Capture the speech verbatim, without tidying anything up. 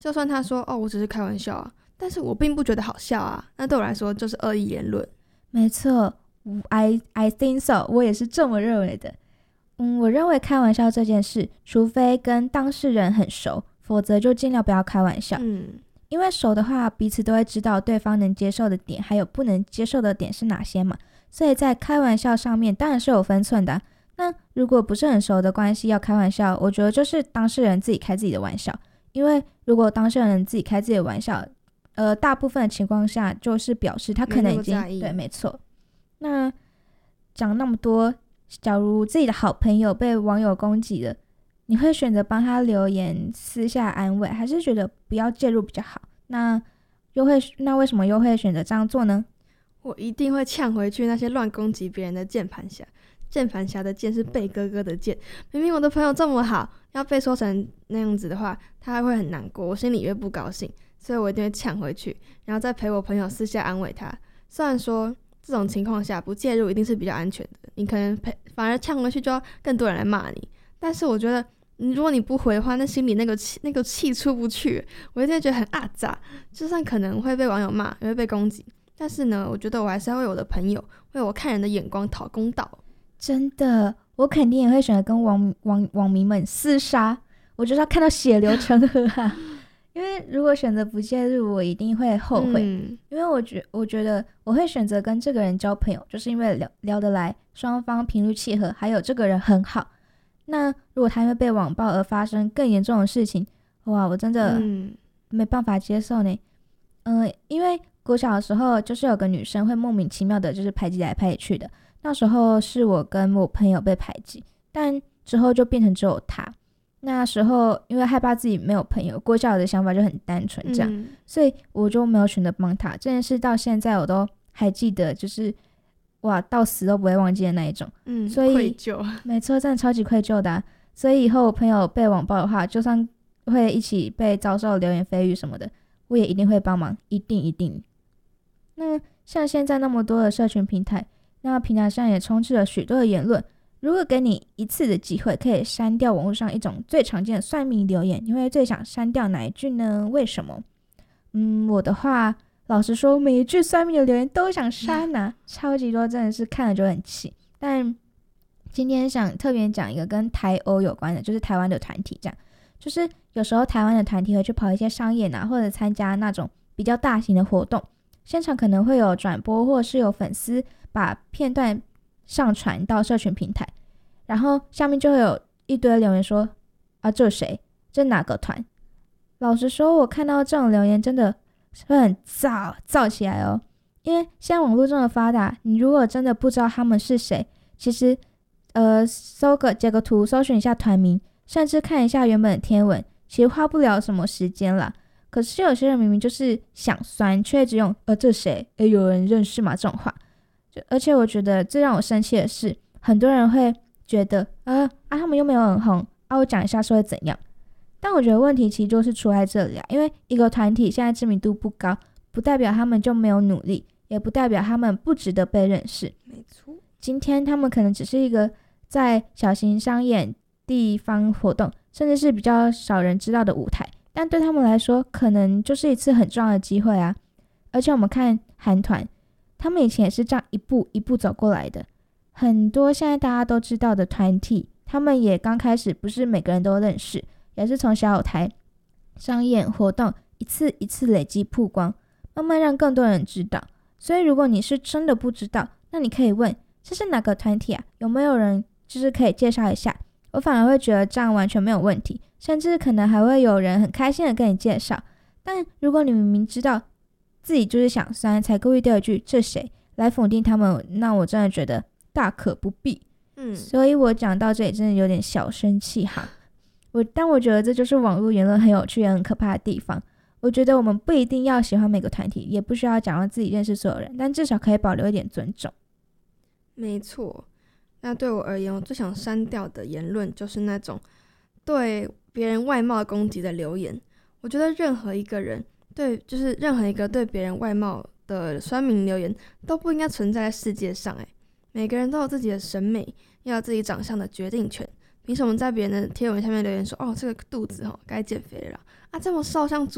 就算他说哦我只是开玩笑啊，但是我并不觉得好笑啊，那对我来说就是恶意言论。 没错， I, I think so， 我也是这么认为的。嗯，我认为开玩笑这件事，除非跟当事人很熟，否则就尽量不要开玩笑。 嗯， 因为熟的话，彼此都会知道对方能接受的点，还有不能接受的点是哪些嘛。所以在开玩笑上面，当然是有分寸的啊。那如果不是很熟的关系要开玩笑，我觉得就是当事人自己开自己的玩笑。因为如果当事人自己开自己的玩笑，呃，大部分的情况下就是表示他可能已经对，没错。那讲那么多，假如自己的好朋友被网友攻击了，你会选择帮他留言私下安慰，还是觉得不要介入比较好？那又会那为什么又会选择这样做呢？ 我一定会呛回去那些乱攻击别人的键盘侠。键盘侠的键是贝哥哥的键，明明我的朋友这么好，要被说成那样子的话，他还会很难过，我心里越不高兴，所以我一定会呛回去，然后再陪我朋友私下安慰他。虽然说这种情况下不介入一定是比较安全的，你可能陪反而呛回去就要更多人来骂你，但是我觉得如果你不回的话，那心里那个气那个气出不去，我一定会觉得很阿杂，就算可能会被网友骂，也会被攻击，但是呢，我觉得我还是要为我的朋友，为我看人的眼光讨公道。 真的，我肯定也会选择跟网网网民们厮杀，我就是要看到血流成河啊！因为如果选择不介入，我一定会后悔。嗯、因为我觉我觉得我会选择跟这个人交朋友，就是因为聊聊得来，双方频率契合，还有这个人很好。那如果他因为被网暴而发生更严重的事情，哇，我真的没办法接受呢。嗯、呃，因为国小的时候，就是有个女生会莫名其妙的，就是排挤来排挤去的。那时候是我跟我朋友被排挤，但之后就变成只有他。那时候因为害怕自己没有朋友，国小的想法就很单纯这样、嗯、所以我就没有选择帮他。这件事到现在我都还记得，就是哇到死都不会忘记的那一种。 嗯， 所以愧疚， 没错，真的超级愧疚的、啊、所以以后我朋友被网暴的话，就算会一起被遭受流言蜚语什么的，我也一定会帮忙，一定一定。那像现在那么多的社群平台，那平台上也充斥了许多的言论，如果给你一次的机会可以删掉网络上一种最常见的酸民留言，你会最想删掉哪一句呢？为什么？嗯，我的话老实说每一句酸民的留言都想删啊，超级多，真的是看了就很气。但今天想特别讲一个跟台欧有关的，就是台湾的团体这样，就是有时候台湾的团体会去跑一些商演啊，或者参加那种比较大型的活动，现场可能会有转播，或者是有粉丝把片段上传到社群平台，然后下面就会有一堆留言说啊这谁，这哪个团。老实说我看到这种留言真的会很燥燥起来哦，因为现在网络这么发达，你如果真的不知道他们是谁，其实呃搜个截个图，搜寻一下团名，甚至看一下原本的贴文，其实花不了什么时间啦。可是有些人明明就是想酸，却只用呃这谁，诶有人认识吗这种话。就而且我觉得最让我生气的是，很多人会觉得呃啊他们又没有很红啊，我讲一下是会怎样。但我觉得问题其实就是出在这里啊，因为一个团体现在知名度不高，不代表他们就没有努力，也不代表他们不值得被认识。 没错， 今天他们可能只是一个在小型商演地方活动，甚至是比较少人知道的舞台，但对他们来说可能就是一次很重要的机会啊。而且我们看韩团，他们以前也是这样一步一步走过来的，很多现在大家都知道的团体，他们也刚开始不是每个人都认识，也是从小舞台商演活动一次一次累积曝光，慢慢让更多人知道。所以如果你是真的不知道，那你可以问这是哪个团体啊，有没有人就是可以介绍一下。我反而会觉得这样完全没有问题，甚至可能还会有人很开心的跟你介绍。但如果你明明知道自己就是想酸，才故意丢一句这谁来否定他们，那我真的觉得大可不必。嗯，所以我讲到这里真的有点小生气哈。我但我觉得这就是网络言论很有趣也很可怕的地方。我觉得我们不一定要喜欢每个团体，也不需要讲到自己认识所有人，但至少可以保留一点尊重。 没错，那对我而言，我最想删掉的言论就是那种对别人外貌攻击的留言。我觉得任何一个人对，就是任何一个对别人外貌的酸民留言都不应该存在在世界上。诶，每个人都有自己的审美，要有自己长相的决定权。凭什么在别人的贴文下面留言说，哦，这个肚子哦该减肥了啦，啊这么瘦像猪